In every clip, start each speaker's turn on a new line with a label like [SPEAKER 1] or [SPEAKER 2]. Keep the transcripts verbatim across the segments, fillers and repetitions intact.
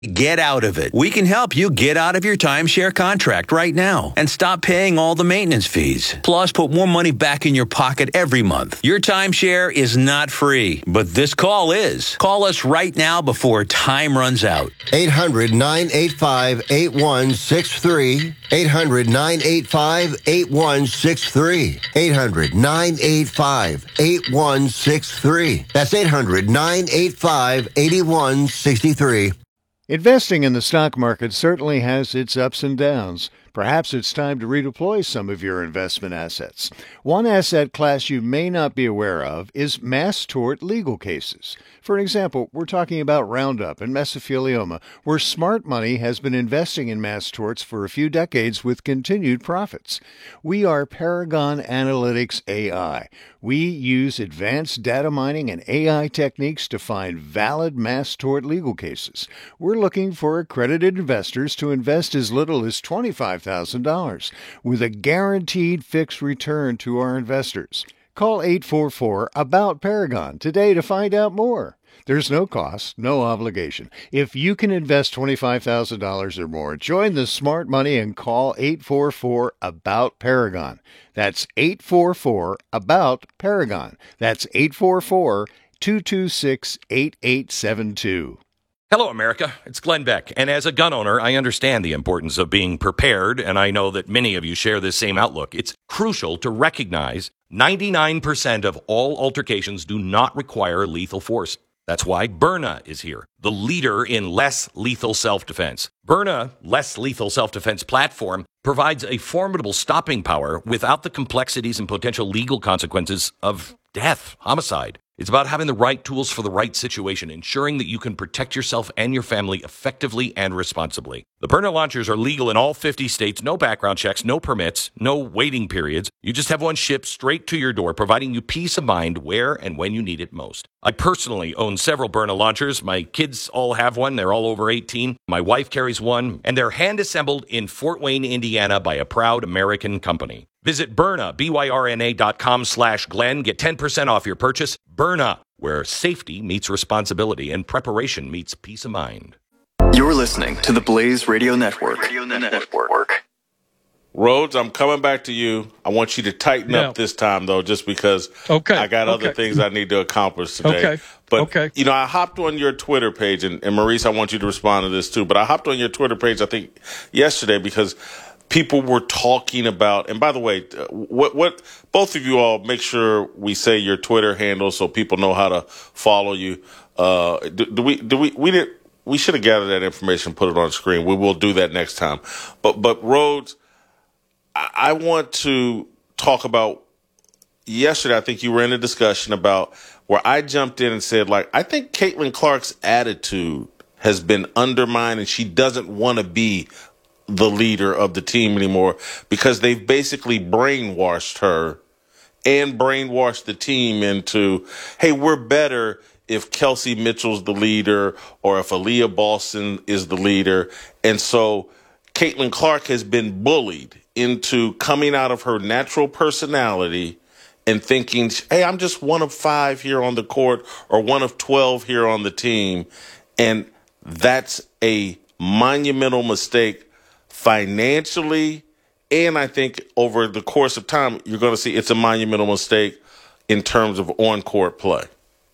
[SPEAKER 1] Get out of it. We can help you get out of your timeshare contract right now and stop paying all the maintenance fees. Plus, put more money back in your pocket every month. Your timeshare is not free, but this call is. Call us right now before time runs out.
[SPEAKER 2] eight hundred, nine eight five, eight one six three. eight hundred, nine eight five, eight one six three. eight hundred, nine eight five, eight one six three. That's eight hundred, nine eight five, eight one six three.
[SPEAKER 3] Investing in the stock market certainly has its ups and downs. Perhaps it's time to redeploy some of your investment assets. One asset class you may not be aware of is mass tort legal cases. For an example, we're talking about Roundup and mesothelioma, where smart money has been investing in mass torts for a few decades with continued profits. We are Paragon Analytics A I. We use advanced data mining and A I techniques to find valid mass tort legal cases. We're looking for accredited investors to invest as little as twenty-five thousand dollars with a guaranteed fixed return to our investors. Call eight four four, A B O U T, Paragon today to find out more. There's no cost, no obligation. If you can invest twenty-five thousand dollars or more, join the smart money and call eight four four, A B O U T, Paragon. That's eight four four, A B O U T, Paragon. That's eight four four, two two six, eight eight seven two.
[SPEAKER 4] Hello, America. It's Glenn Beck. And as a gun owner, I understand the importance of being prepared, and I know that many of you share this same outlook. It's crucial to recognize ninety-nine percent of all altercations do not require lethal force. That's why Byrna is here, the leader in less lethal self-defense. Byrna Less Lethal Self-Defense platform provides a formidable stopping power without the complexities and potential legal consequences of death, homicide. It's about having the right tools for the right situation, ensuring that you can protect yourself and your family effectively and responsibly. The Byrna launchers are legal in all fifty states, no background checks, no permits, no waiting periods. You just have one shipped straight to your door, providing you peace of mind where and when you need it most. I personally own several Byrna launchers. My kids all have one. They're all over eighteen. My wife carries one, and they're hand-assembled in Fort Wayne, Indiana by a proud American company. Visit Byrna, B Y R N A dot com slash Glenn. Get ten percent off your purchase. Byrna, where safety meets responsibility and preparation meets peace of mind.
[SPEAKER 5] You're listening to the Blaze Radio Network. Radio Network.
[SPEAKER 6] Rhodes, I'm coming back to you. I want you to tighten
[SPEAKER 7] yeah.
[SPEAKER 6] up this time, though, just because
[SPEAKER 7] okay.
[SPEAKER 6] I got
[SPEAKER 7] okay.
[SPEAKER 6] other things I need to accomplish today.
[SPEAKER 7] Okay.
[SPEAKER 6] But,
[SPEAKER 7] okay.
[SPEAKER 6] you know, I hopped on your Twitter page, and, and Maurice, I want you to respond to this, too. But I hopped on your Twitter page, I think, yesterday because people were talking about, and by the way, what what both of you all make sure we say your Twitter handle so people know how to follow you. Uh, do, do we do we we did we should have gathered that information, put it on the screen. We will do that next time. But but Rhodes, I, I want to talk about yesterday. I think you were in a discussion about where I jumped in and said, like, I think Caitlin Clark's attitude has been undermined, and she doesn't want to be the leader of the team anymore because they've basically brainwashed her and brainwashed the team into, hey, we're better if Kelsey Mitchell's the leader or if Aaliyah Boston is the leader. And so Caitlin Clark has been bullied into coming out of her natural personality and thinking, hey, I'm just one of five here on the court or one of twelve here on the team. And that's a monumental mistake financially, and I think over the course of time, you're going to see it's a monumental mistake in terms of on-court play.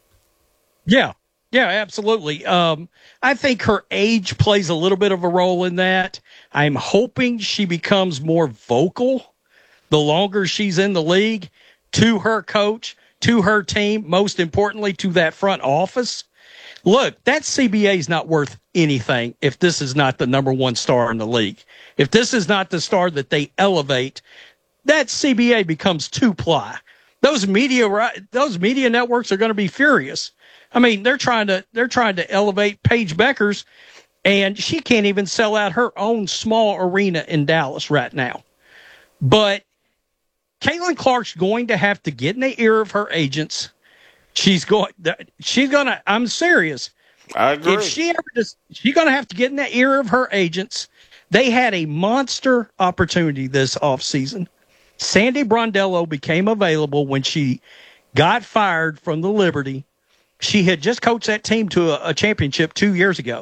[SPEAKER 7] Yeah, yeah, absolutely. Um, I think her age plays a little bit of a role in that. I'm hoping she becomes more vocal the longer she's in the league to her coach, to her team, most importantly, to that front office. Look, that C B A is not worth anything if this is not the number one star in the league. If this is not the star that they elevate, that C B A becomes two-ply. Those media those media networks are going to be furious. I mean, they're trying to they're trying to elevate Paige Beckers, and she can't even sell out her own small arena in Dallas right now. But Caitlin Clark's going to have to get in the ear of her agents. She's going. She's going to. I'm serious.
[SPEAKER 6] I agree.
[SPEAKER 7] If she ever does, she's going to have to get in the ear of her agents. They had a monster opportunity this offseason. Sandy Brondello became available when she got fired from the Liberty. She had just coached that team to a, a championship two years ago.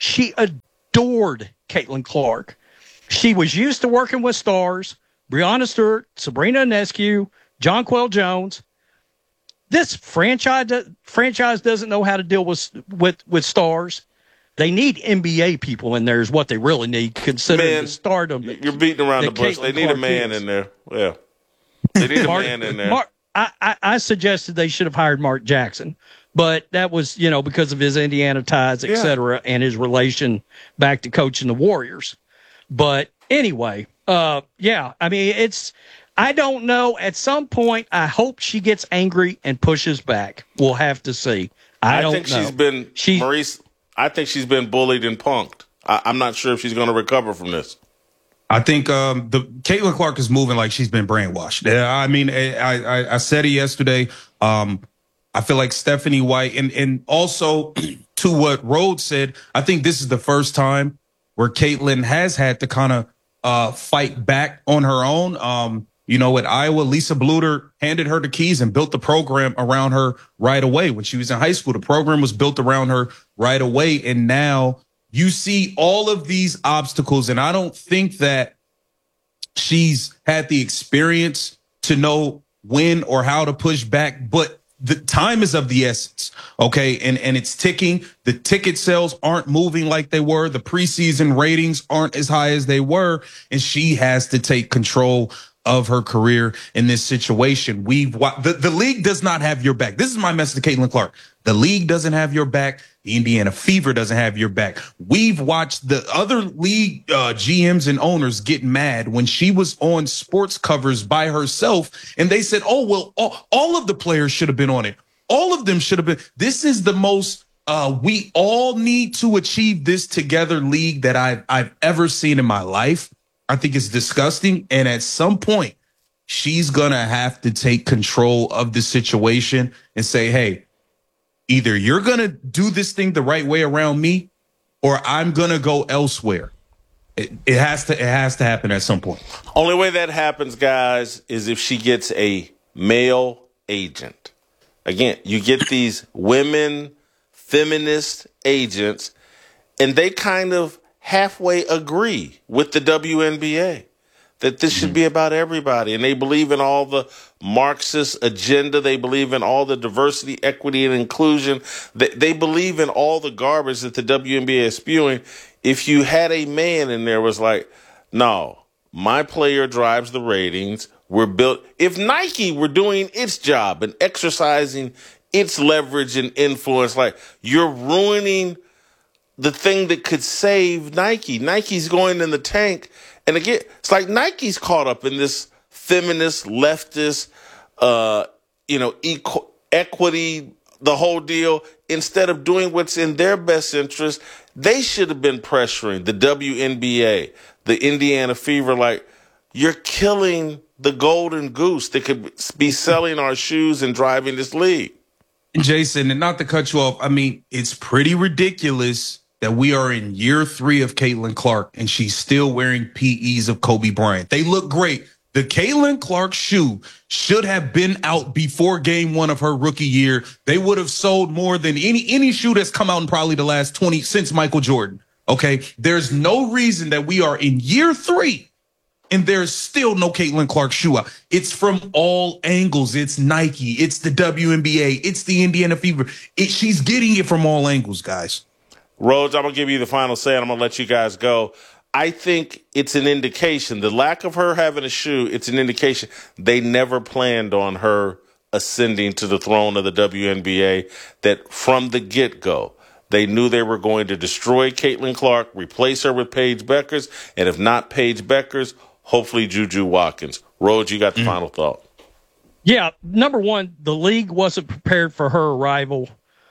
[SPEAKER 7] She adored Caitlin Clark. She was used to working with stars, Breanna Stewart, Sabrina Ionescu, Jonquel Jones. This franchise franchise doesn't know how to deal with with with stars. They need N B A people in there is what they really need, considering
[SPEAKER 6] Man,
[SPEAKER 7] the stardom.
[SPEAKER 6] You're beating around the bush. They need a man in there. Yeah. They need a
[SPEAKER 7] Mark,
[SPEAKER 6] man in there.
[SPEAKER 7] Mark, I, I, I suggested they should have hired Mark Jackson, but that was, you know, because of his Indiana ties, et cetera, yeah. and his relation back to coaching the Warriors. But anyway, uh, yeah, I mean, it's, I don't know. At some point, I hope she gets angry and pushes back. We'll have to see. I,
[SPEAKER 6] I
[SPEAKER 7] don't
[SPEAKER 6] think
[SPEAKER 7] know.
[SPEAKER 6] she's been,
[SPEAKER 7] she,
[SPEAKER 6] Maurice, I think she's been bullied and punked. I, I'm not sure if she's going to recover from this.
[SPEAKER 8] I think um, the Caitlin Clark is moving like she's been brainwashed. I mean, I, I, I said it yesterday. Um, I feel like Stephanie White, and, and also to what Rhodes said, I think this is the first time where Caitlin has had to kind of uh, fight back on her own. Um, you know, at Iowa, Lisa Bluter handed her the keys and built the program around her right away. When she was in high school, the program was built around her right away. And now you see all of these obstacles, and I don't think that she's had the experience to know when or how to push back, but the time is of the essence, okay? And and it's ticking. The ticket sales aren't moving like they were. The preseason ratings aren't as high as they were, and she has to take control of her career in this situation. We've the, the league does not have your back. This is my message to Caitlin Clark. The league doesn't have your back. The Indiana Fever doesn't have your back. We've watched the other league uh, G Ms and owners get mad when she was on sports covers by herself, and they said, oh, well, all, all of the players should have been on it. All of them should have been. This is the most uh, we all need to achieve this together league that I've, I've ever seen in my life. I think it's disgusting. And at some point, she's going to have to take control of the situation and say, hey, either you're going to do this thing the right way around me, or I'm going to go elsewhere. It, it has to, it has to happen at some point.
[SPEAKER 6] Only way that happens, guys, is if she gets a male agent. Again, you get these women, feminist agents, and they kind of halfway agree with the W N B A that this should be about everybody. And they believe in all the Marxist agenda. They believe in all the diversity, equity, and inclusion. They, they believe in all the garbage that the W N B A is spewing. If you had a man in there was like, no, my player drives the ratings. We're built. If Nike were doing its job and exercising its leverage and influence, like, you're ruining the thing that could save Nike. Nike's going in the tank. And again, it's like Nike's caught up in this feminist, leftist, uh, you know, equ- equity, the whole deal. Instead of doing what's in their best interest, they should have been pressuring the W N B A, the Indiana Fever, like, you're killing the golden goose that could be selling our shoes and driving this league.
[SPEAKER 8] Jason, and not to cut you off, I mean, it's pretty ridiculous that we are in year three of Caitlin Clark and she's still wearing P Es of Kobe Bryant. They look great. The Caitlin Clark shoe should have been out before game one of her rookie year. They would have sold more than any, any shoe that's come out in probably the last twenty since Michael Jordan. Okay. There's no reason that we are in year three and there's still no Caitlin Clark shoe out. It's from all angles. It's Nike. It's the W N B A. It's the Indiana Fever. It, she's getting it from all angles, guys.
[SPEAKER 6] Rhodes, I'm going to give you the final say, and I'm going to let you guys go. I think it's an indication. The lack of her having a shoe, it's an indication they never planned on her ascending to the throne of the W N B A, that from the get-go, they knew they were going to destroy Caitlin Clark, replace her with Paige Beckers, and if not Paige Beckers, hopefully Juju Watkins. Rhodes, you got the mm. final thought.
[SPEAKER 7] Yeah, number one, the league wasn't prepared for her arrival.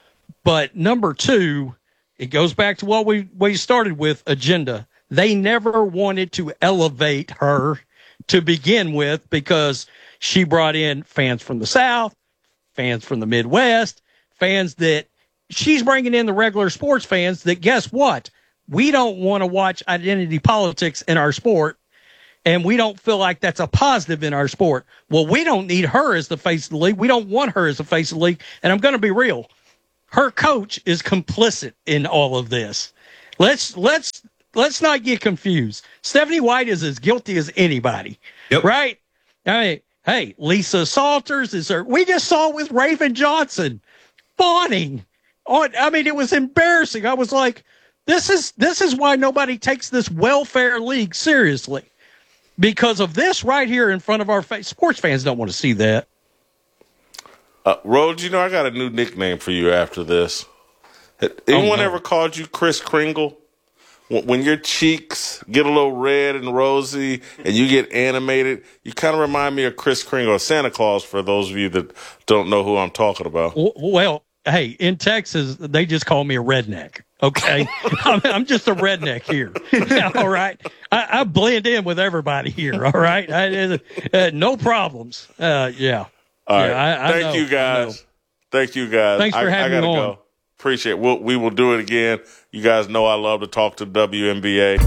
[SPEAKER 7] But number two, it goes back to what we, we started with, agenda. They never wanted to elevate her to begin with because she brought in fans from the South, fans from the Midwest, fans that she's bringing in the regular sports fans that, guess what? We don't want to watch identity politics in our sport, and we don't feel like that's a positive in our sport. Well, we don't need her as the face of the league. We don't want her as the face of the league. And I'm going to be real. Her coach is complicit in all of this. Let's let's let's not get confused. Stephanie White is as guilty as anybody,
[SPEAKER 8] Yep.
[SPEAKER 7] right? I mean, hey, Lisa Salters is there. We just saw it with Raven Johnson fawning on. I mean, it was embarrassing. I was like, this is this is why nobody takes this welfare league seriously, because of this right here in front of our face. Sports fans don't want to see that.
[SPEAKER 6] Uh, Rhodes, you know I got a new nickname for you after this. Anyone
[SPEAKER 7] no.
[SPEAKER 6] ever called you Kris Kringle? When when your cheeks get a little red and rosy and you get animated, you kind of remind me of Kris Kringle, Santa Claus, for those of you that don't know who I'm talking about.
[SPEAKER 7] Well, hey, in Texas, they just call me a redneck. Okay, I'm, I'm just a redneck here. All right, I, I blend in with everybody here. All right, I, uh, no problems. Uh, yeah.
[SPEAKER 6] All right.
[SPEAKER 7] Yeah, I, I
[SPEAKER 6] Thank
[SPEAKER 7] know,
[SPEAKER 6] you, guys. Thank you, guys.
[SPEAKER 7] Thanks for
[SPEAKER 6] I,
[SPEAKER 7] having
[SPEAKER 6] I gotta
[SPEAKER 7] me on.
[SPEAKER 6] go. Appreciate it. We'll, we will do it again. You guys know I love to talk to W N B A.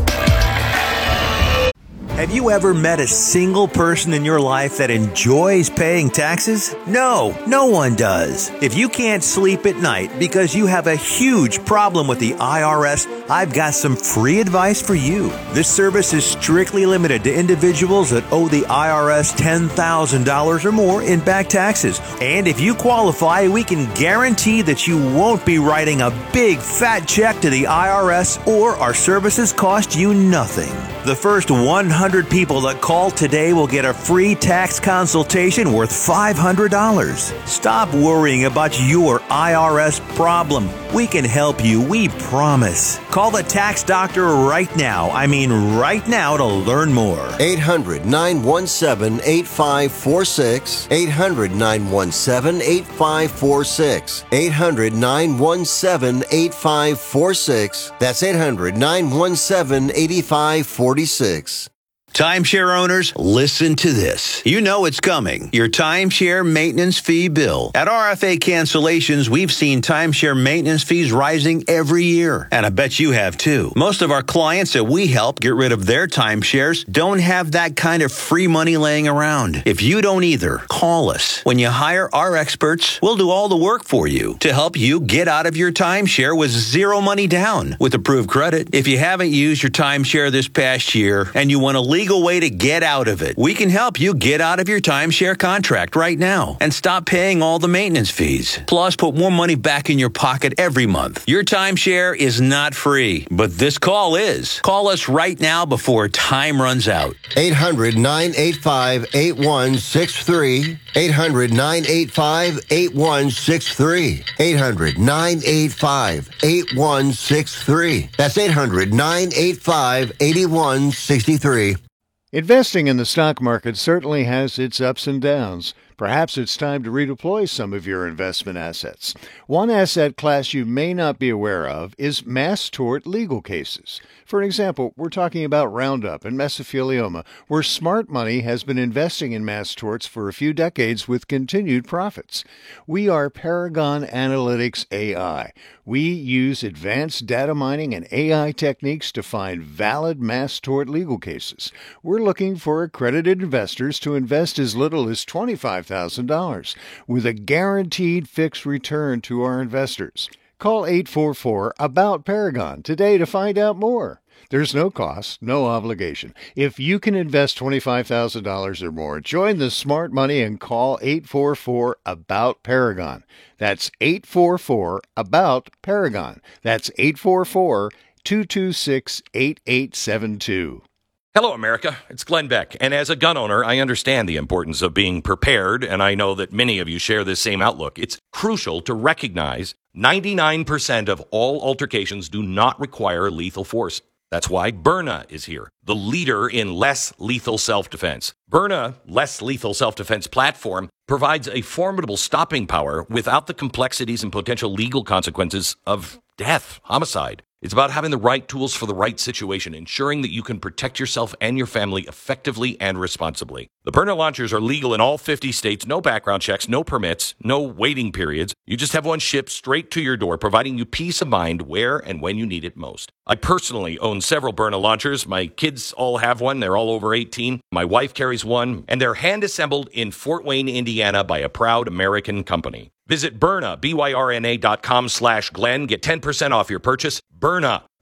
[SPEAKER 1] Have you ever met a single person in your life that enjoys paying taxes? No, no one does. If you can't sleep at night because you have a huge problem with the I R S, I've got some free advice for you. This service is strictly limited to individuals that owe the I R S ten thousand dollars or more in back taxes. And if you qualify, we can guarantee that you won't be writing a big fat check to the I R S, or our services cost you nothing. The first one hundred people that call today will get a free tax consultation worth five hundred dollars. Stop worrying about your I R S problem. We can help you, we promise. Call the tax doctor right now. I mean right now to learn more.
[SPEAKER 2] eight hundred, nine one seven, eight five four six. eight hundred, nine one seven, eight five four six. eight hundred, nine one seven, eight five four six. That's eight hundred, nine one seven, eight five four six.
[SPEAKER 1] Timeshare owners, listen to this. You know it's coming. Your timeshare maintenance fee bill. At R F A Cancellations, we've seen timeshare maintenance fees rising every year. And I bet you have too. Most of our clients that we help get rid of their timeshares don't have that kind of free money laying around. If you don't either, call us. When you hire our experts, we'll do all the work for you to help you get out of your timeshare with zero money down with approved credit. If you haven't used your timeshare this past year and you want to leave legal way to get out of it. We can help you get out of your timeshare contract right now and stop paying all the maintenance fees. Plus, put more money back in your pocket every month. Your timeshare is not free, but this call is. Call us right now before time runs out.
[SPEAKER 2] eight hundred, nine eight five, eight one six three. eight hundred, nine eight five, eight one six three. eight hundred, nine eight five, eight one six three. That's eight hundred, nine eight five, eight one six three.
[SPEAKER 3] Investing in the stock market certainly has its ups and downs. Perhaps it's time to redeploy some of your investment assets. One asset class you may not be aware of is mass tort legal cases. For an example, we're talking about Roundup and mesothelioma, where smart money has been investing in mass torts for a few decades with continued profits. We are Paragon Analytics A I. We use advanced data mining and A I techniques to find valid mass tort legal cases. We're looking for accredited investors to invest as little as twenty-five thousand dollars with a guaranteed fixed return to our investors. Call eight four four, ABOUT Paragon today to find out more. There's no cost, no obligation. If you can invest twenty-five thousand dollars or more, join the smart money and call eight four four, ABOUT Paragon. That's eight four four, ABOUT Paragon. That's eight four four, two two six, eight eight seven two.
[SPEAKER 4] Hello, America. It's Glenn Beck. And as a gun owner, I understand the importance of being prepared, and I know that many of you share this same outlook. It's crucial to recognize ninety-nine percent of all altercations do not require lethal force. That's why Byrna is here, the leader in less lethal self-defense. Byrna Less Lethal Self-Defense platform provides a formidable stopping power without the complexities and potential legal consequences of death, homicide. It's about having the right tools for the right situation, ensuring that you can protect yourself and your family effectively and responsibly. The Byrna launchers are legal in all fifty states, no background checks, no permits, no waiting periods. You just have one shipped straight to your door, providing you peace of mind where and when you need it most. I personally own several Byrna launchers. My kids all have one. They're all over eighteen. My wife carries one, and they're hand-assembled in Fort Wayne, Indiana by a proud American company. Visit Byrna, B Y R N A dot com slash Glenn. Get ten percent off your purchase. Byrna,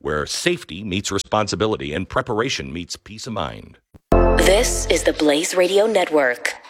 [SPEAKER 4] where safety meets responsibility and preparation meets peace of mind.
[SPEAKER 9] This is the Blaze Radio Network.